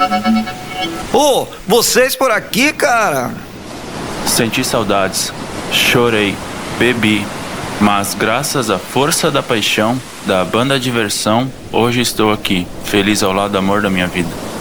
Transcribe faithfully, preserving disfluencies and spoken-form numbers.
Ô, oh, vocês por aqui, cara? Senti saudades, chorei, bebi, mas graças à força da paixão, da banda Diversão, hoje estou aqui, feliz ao lado do amor da minha vida.